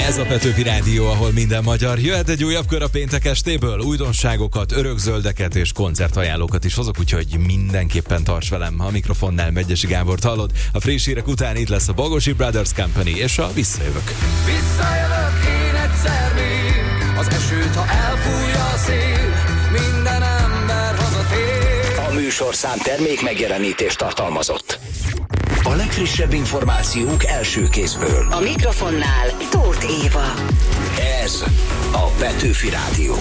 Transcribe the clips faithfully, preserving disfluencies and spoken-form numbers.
Ez a Petőfi Rádió, ahol minden magyar. Jöhet egy újabb kör a péntek estéből. Újdonságokat, örökzöldeket és koncertajánlókat is hozok, úgyhogy mindenképpen tarts velem. A mikrofonnál Megyesi Gábort hallod. A friss hírek után itt lesz a Bogosi Brothers Company és a Visszajövök. Visszajövök én egyszer még, az esőt, ha elfújja a szél, minden ember hazatér. A műsorszám termék megjelenítést tartalmazott. A legfrissebb információk első kézből. A mikrofonnál Tóth Éva. Ez a Petőfi Rádió.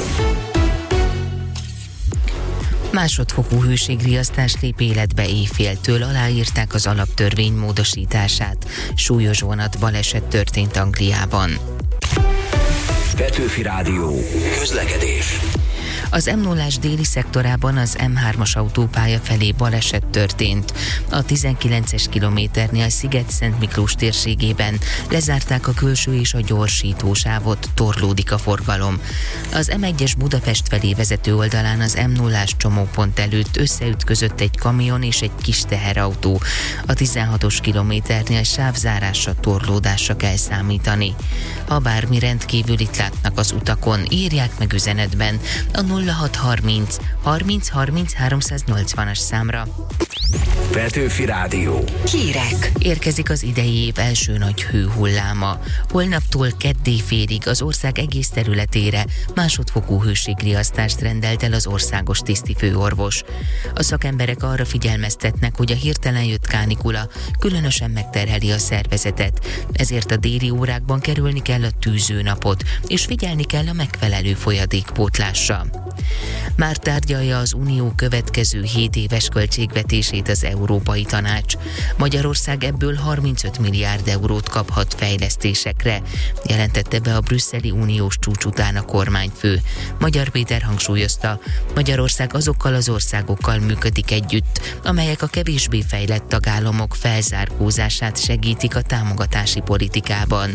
Másodfokú hőségriasztás lép életbe éjféltől, aláírták az alaptörvény módosítását. Súlyos vonat baleset történt Angliában. Petőfi Rádió. Közlekedés. Az em nullás déli szektorában az em hármas autópálya felé baleset történt. A tizenkilences kilométernél Sziget-Szent Miklós térségében lezárták a külső és a gyorsítósávot, torlódik a forgalom. Az em egyes Budapest felé vezető oldalán az em nullás csomópont előtt összeütközött egy kamion és egy kis teherautó. A tizenhatos kilométernél sávzárásra, torlódásra kell számítani. Ha bármi rendkívülit látnak az utakon, írják meg üzenetben a nulla hat harminc harminc harminc háromszáznyolcvanas számra. Petőfi Rádió. Hírek. Érkezik az idei év első nagy hőhulláma. Holnaptól keddéfélig az ország egész területére másodfokú hőségriasztást rendelt el az országos tisztifőorvos. A szakemberek arra figyelmeztetnek, hogy a hirtelen jött kánikula különösen megterheli a szervezetet, ezért a déli órákban kerülni kell a tűzőnapot, és figyelni kell a megfelelő folyadékpótlásra. Már tárgyalja az Unió következő hét éves költségvetését az Európai Tanács. Magyarország ebből harmincöt milliárd eurót kaphat fejlesztésekre, jelentette be a brüsszeli uniós csúcs után a kormányfő. Magyar Péter hangsúlyozta, Magyarország azokkal az országokkal működik együtt, amelyek a kevésbé fejlett tagállamok felzárkózását segítik a támogatási politikában.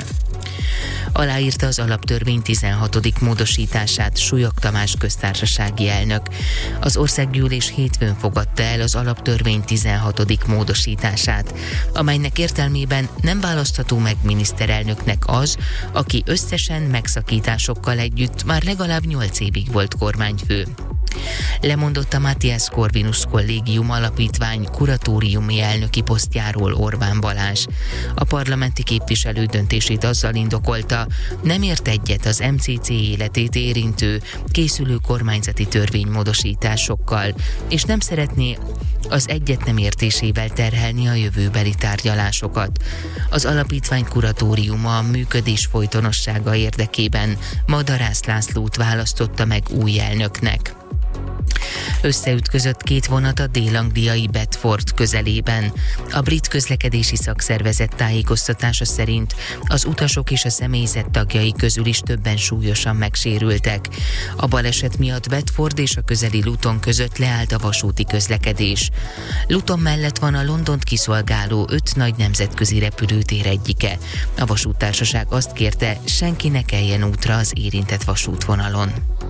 Aláírta az alaptörvény tizenhatodik módosítását Súlyog Tamás köztársasági elnök. Az országgyűlés hétfőn fogadta el az alaptörvény tizenhatodik módosítását, amelynek értelmében nem választható meg miniszterelnöknek az, aki összesen megszakításokkal együtt már legalább nyolc évig volt kormányfő. Lemondott a Matthias Corvinus Kollégium alapítvány kuratóriumi elnöki posztjáról Orbán Balázs. A parlamenti képviselő döntését azzal indokolta, nem ért egyet az em cé cé életét érintő, készülő kormányzati törvénymódosításokkal, és nem szeretné az egyet nem értésével terhelni a jövőbeli tárgyalásokat. Az alapítvány kuratóriuma a működés folytonossága érdekében Madarász Lászlót választotta meg új elnöknek. Összeütközött két vonat a dél-angliai Bedford közelében. A brit közlekedési szakszervezet tájékoztatása szerint az utasok és a személyzet tagjai közül is többen súlyosan megsérültek. A baleset miatt Bedford és a közeli Luton között leállt a vasúti közlekedés. Luton mellett van a Londont kiszolgáló öt nagy nemzetközi repülőtér egyike. A vasúttársaság azt kérte, senki ne keljen útra az érintett vasútvonalon.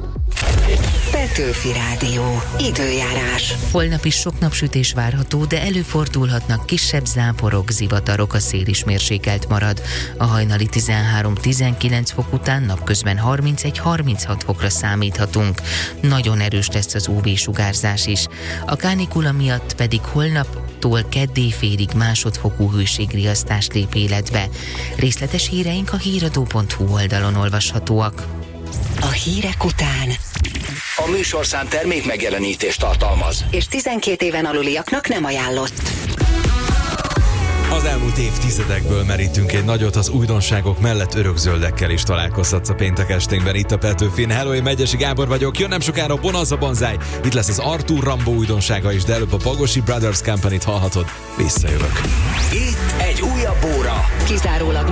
Petőfi Rádió. Időjárás. Holnap is sok napsütés várható, de előfordulhatnak kisebb záporok, zivatarok, a szél is mérsékelt marad. A hajnali tizenhárom-tizenkilenc fok után napközben harmincegy-harminchat fokra számíthatunk. Nagyon erős lesz az ú vé-sugárzás is. A kánikula miatt pedig holnaptól keddéfélig másodfokú hőségriasztás lép életbe. Részletes híreink a híradó pont hú oldalon olvashatóak. A hírek után A műsorszám termék megjelenítést tartalmaz. és tizenkét éven aluliaknak nem ajánlott. Az elmúlt évtizedekből merítünk egy nagyot, az újdonságok mellett örökzöldekkel is találkozhatsz a péntek esténkben itt a Petőfin. Hello, én Megyesi Gábor vagyok, jön nem sokára Bonanza Banzai, itt lesz az Arthur Rambo újdonsága is, de előbb a Bogosi Brothers Company-t hallhatod. Visszajövök. Itt egy újabb óra. Kizárólag